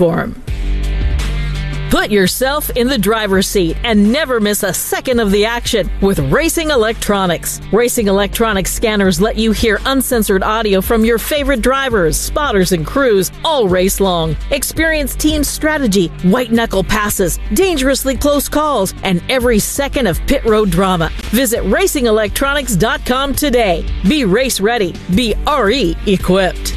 Put yourself in the driver's seat and never miss a second of the action with Racing Electronics. Racing Electronics scanners let you hear uncensored audio from your favorite drivers, spotters, and crews all race long. Experience team strategy, white-knuckle passes, dangerously close calls, and every second of pit road drama. Visit RacingElectronics.com today. Be race ready. Be RE equipped.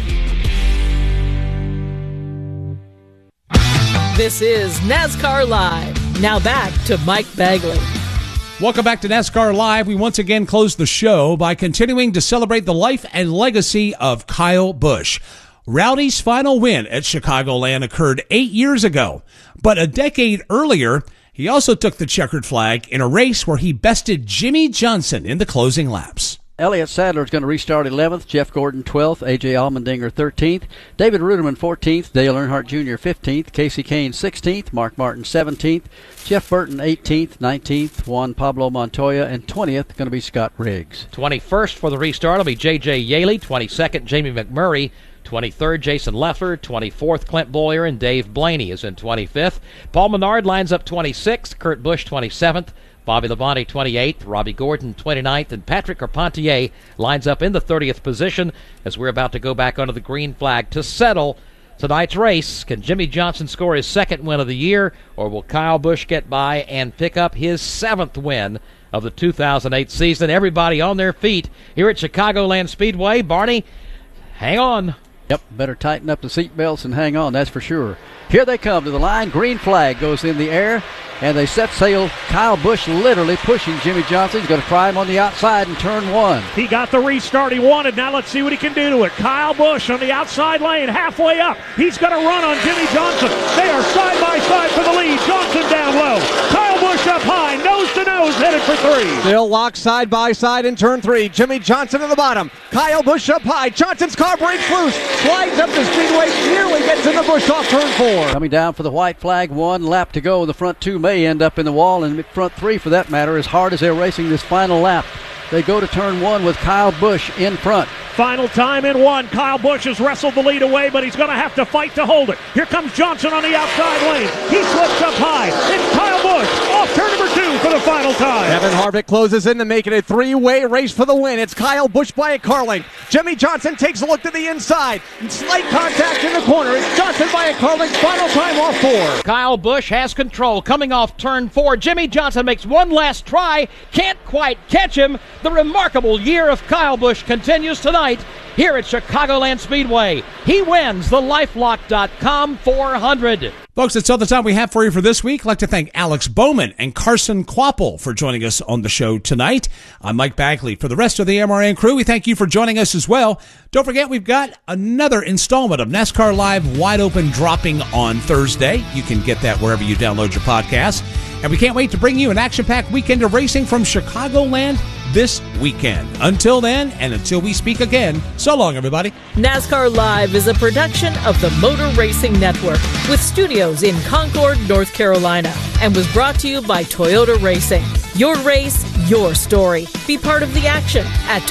This is NASCAR Live. Now back to Mike Bagley. Welcome back to NASCAR Live. We once again close the show by continuing to celebrate the life and legacy of Kyle Busch. Rowdy's final win at Chicagoland occurred 8 years ago, but a decade earlier, he also took the checkered flag in a race where he bested Jimmy Johnson in the closing laps. Elliott Sadler is going to restart 11th, Jeff Gordon 12th, A.J. Allmendinger 13th, David Ruderman 14th, Dale Earnhardt Jr. 15th, Casey Kane 16th, Mark Martin 17th, Jeff Burton 18th, 19th, Juan Pablo Montoya, and 20th going to be Scott Riggs. 21st for the restart will be J.J. Yaley, 22nd Jamie McMurray, 23rd Jason Leffler, 24th Clint Bowyer, and Dave Blaney is in 25th. Paul Menard lines up 26th, Kurt Busch 27th, Bobby Labonte 28th, Robbie Gordon 29th, and Patrick Carpentier lines up in the 30th position as we're about to go back under the green flag to settle tonight's race. Can Jimmy Johnson score his second win of the year, or will Kyle Busch get by and pick up his 7th win of the 2008 season? Everybody on their feet here at Chicagoland Speedway. Barney, hang on. Yep, better tighten up the seatbelts and hang on, that's for sure. Here they come to the line. Green flag goes in the air, and they set sail. Kyle Busch literally pushing Jimmy Johnson. He's going to try him on the outside in turn one. He got the restart he wanted. Now let's see what he can do to it. Kyle Busch on the outside lane, halfway up. He's going to run on Jimmy Johnson. They are side by side for the lead. Johnson down low. Kyle Busch up high, nose to nose, headed for 3. Still locked side by side in turn 3. Jimmy Johnson at the bottom. Kyle Busch up high. Johnson's car breaks loose. Slides up the straightaway. Nearly gets in the bush off turn 4. Coming down for the white flag. 1 lap to go. The front 2 may end up in the wall, and the front 3 for that matter, as hard as they're racing this final lap. They go to turn 1 with Kyle Busch in front. Final time in 1. Kyle Busch has wrestled the lead away, but he's going to have to fight to hold it. Here comes Johnson on the outside lane. He slips up high. It's Kyle Busch off turn number 2 for the final time. Kevin Harvick closes in to make it a 3-way race for the win. It's Kyle Busch by a car length. Jimmy Johnson takes a look to the inside. Slight contact in the corner. It's Johnson by a car length. Final time off 4. Kyle Busch has control coming off turn 4. Jimmy Johnson makes one last try. Can't quite catch him. The remarkable year of Kyle Busch continues tonight here at Chicagoland Speedway. He wins the LifeLock.com 400. Folks, that's all the time we have for you for this week. I'd like to thank Alex Bowman and Carson Quapple for joining us on the show tonight. I'm Mike Bagley. For the rest of the MRN crew, we thank you for joining us as well. Don't forget, we've got another installment of NASCAR Live Wide Open dropping on Thursday. You can get that wherever you download your podcast. And we can't wait to bring you an action-packed weekend of racing from Chicagoland this weekend. Until then, and until we speak again, so long, everybody. NASCAR Live is a production of the Motor Racing Network with studios in Concord, North Carolina, and was brought to you by Toyota Racing. Your race, your story. Be part of the action at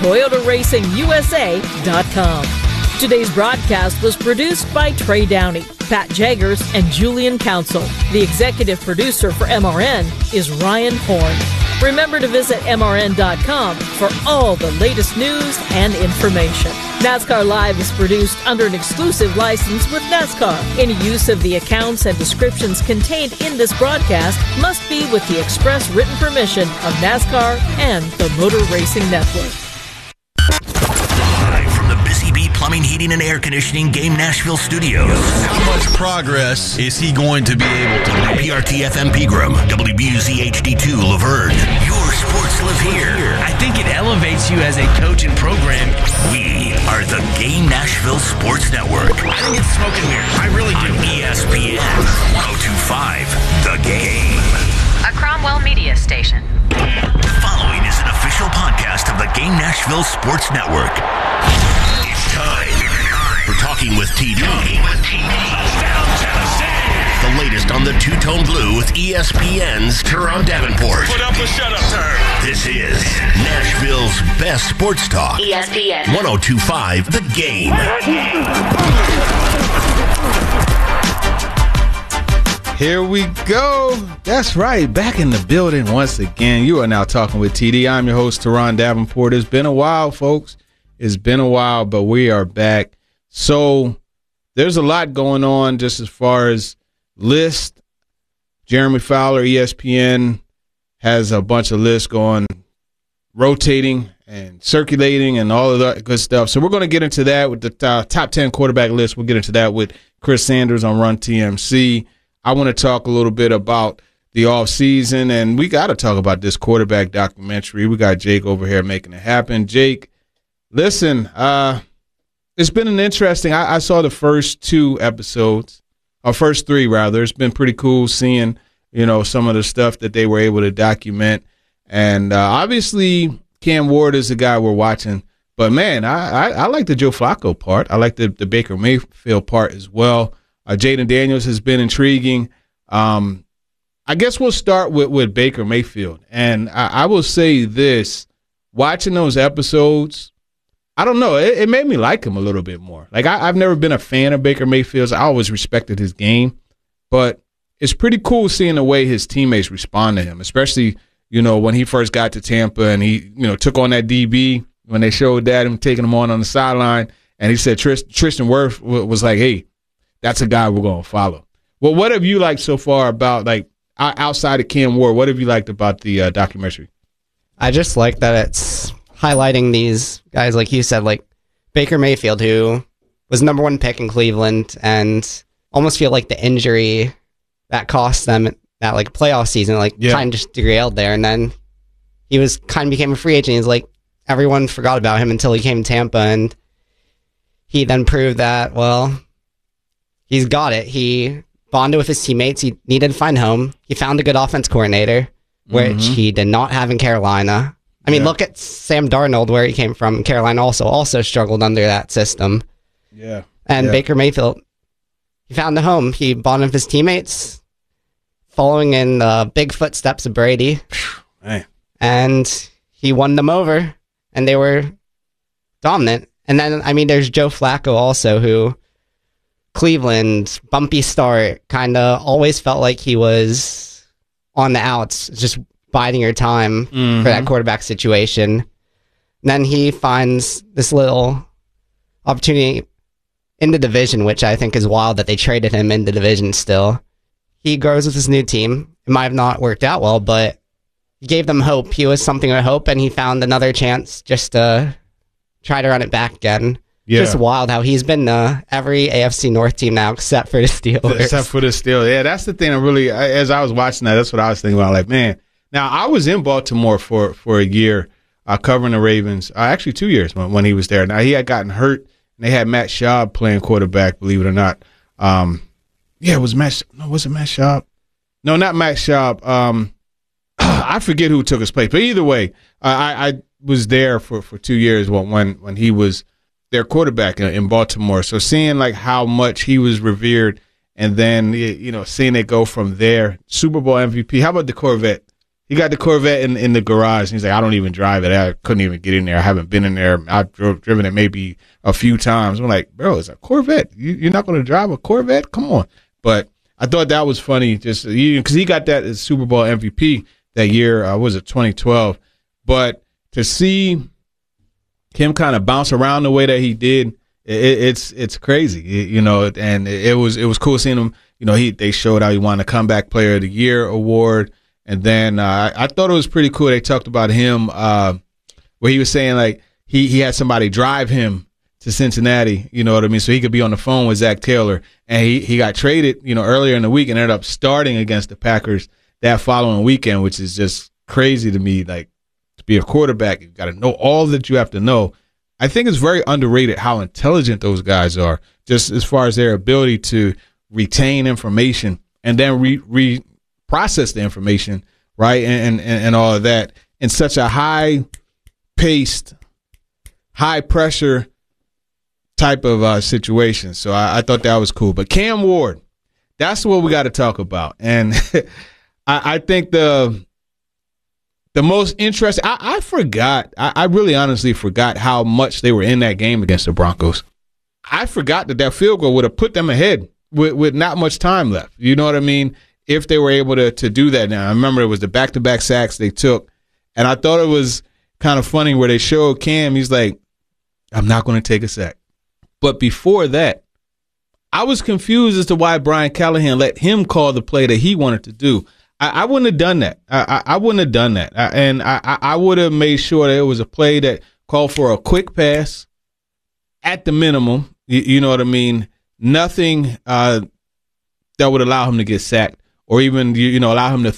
ToyotaRacingUSA.com. Today's broadcast was produced by Trey Downey, Pat Jaggers, and Julian Council. The executive producer for MRN is Ryan Horn. Remember to visit MRN.com for all the latest news and information. NASCAR Live is produced under an exclusive license with NASCAR. Any use of the accounts and descriptions contained in this broadcast must be with the express written permission of NASCAR and the Motor Racing Network. Live from the Busy Bee Plumbing Plumbing, Heating, and Air Conditioning Game Nashville Studios. How much progress is he going to be able to make? PRT-FM Pegram, WBUZ HD2 Laverne. Your sports live here. I think it elevates you as a coach and program. We are the Game Nashville Sports Network. I think it's smoke and mirrors. I really do. On ESPN 1025, The Game. A Cromwell Media Station. The following is an official podcast of the Game Nashville Sports Network. It's time for Talking with TD. Down Tennessee. The latest on the two-tone blue with ESPN's Teron Davenport. Put up a shut-up turn. This is Nashville's best sports talk. ESPN 1025, The Game. Here we go. That's right. Back in the building once again. You are now talking with TD. I'm your host, Teron Davenport. It's been a while, folks. It's been a while, but we are back. So there's a lot going on just as far as list. Jeremy Fowler, ESPN, has a bunch of lists going, rotating and circulating and all of that good stuff. So we're going to get into that with the top 10 quarterback list. We'll get into that with Chris Sanders on Run TMC. I want to talk a little bit about the offseason, and we got to talk about this quarterback documentary. We got Jake over here making it happen. Jake, listen, it's been an interesting – I saw the first two episodes, or first three, rather. It's been pretty cool seeing, some of the stuff that they were able to document. And obviously Cam Ward is the guy we're watching. But, man, I like the Joe Flacco part. I like the Baker Mayfield part as well. Jaden Daniels has been intriguing. I guess we'll start with Baker Mayfield. And I will say this, watching those episodes, I don't know, it made me like him a little bit more. Like, I've never been a fan of Baker Mayfield's. I always respected his game. But it's pretty cool seeing the way his teammates respond to him, especially, when he first got to Tampa and he, took on that DB when they showed that, him taking him on the sideline. And he said Tristan Wirfs was like, hey, that's a guy we're going to follow. Well, what have you liked so far about, like, outside of Cam Ward, what have you liked about the documentary? I just like that it's highlighting these guys, like you said, like Baker Mayfield, who was number one pick in Cleveland, and almost feel like the injury that cost them that, like, playoff season, kind of just derailed there. And then he became a free agent. He's like, everyone forgot about him until he came to Tampa, and he then proved that, well, he's got it. He bonded with his teammates. He needed to find home. He found a good offense coordinator, which he did not have in Carolina. I mean, look at Sam Darnold, where he came from. Carolina also struggled under that system. Yeah. And Baker Mayfield, he found a home. He bonded with his teammates, following in the big footsteps of Brady. Man. And he won them over, and they were dominant. And then, there's Joe Flacco also, who Cleveland, bumpy start, kind of always felt like he was on the outs, just biding your time for that quarterback situation. And then he finds this little opportunity in the division, which I think is wild that they traded him in the division still. He grows with his new team. It might have not worked out well, but he gave them hope. He was something of hope, and he found another chance just to try to run it back again. Yeah. Just wild how he's been every AFC North team now except for the Steelers. Except for the Steelers. Yeah, that's the thing. As I was watching that, that's what I was thinking about. Like, man, now I was in Baltimore for a year covering the Ravens. Actually, 2 years when he was there. Now, he had gotten hurt, and they had Matt Schaub playing quarterback, believe it or not. It was Matt. No, was it Matt Schaub? No, not Matt Schaub. I forget who took his place. But either way, I was there for 2 years when he was their quarterback in Baltimore. So seeing like how much he was revered, and then seeing it go from there, Super Bowl MVP. How about the Corvette? He got the Corvette in the garage. And he's like, I don't even drive it. I couldn't even get in there. I haven't been in there. I've driven it maybe a few times. I'm like, bro, it's a Corvette. You're not going to drive a Corvette? Come on. But I thought that was funny, just because he got that as Super Bowl MVP that year. Was it 2012? But to see him kind of bounce around the way that he did, it's crazy, and it was cool seeing him. They showed how he won the Comeback Player of the Year award, and then I thought it was pretty cool. They talked about him where he was saying like he had somebody drive him to Cincinnati, you know what I mean? So he could be on the phone with Zach Taylor. And he got traded, earlier in the week and ended up starting against the Packers that following weekend, which is just crazy to me. Like, to be a quarterback, you got to know all that you have to know. I think it's very underrated how intelligent those guys are, just as far as their ability to retain information and then process the information, right, and all of that in such a high-paced, high-pressure type of situation. So I thought that was cool. But Cam Ward, that's what we got to talk about. And I think the most interesting, I forgot, I really honestly forgot how much they were in that game against the Broncos. I forgot that field goal would have put them ahead with not much time left. You know what I mean? If they were able to do that now. I remember it was the back-to-back sacks they took, and I thought it was kind of funny where they showed Cam, he's like, I'm not going to take a sack. But before that, I was confused as to why Brian Callahan let him call the play that he wanted to do. I wouldn't have done that. I wouldn't have done that. I would have made sure that it was a play that called for a quick pass at the minimum. You know what I mean? Nothing that would allow him to get sacked or even, allow him to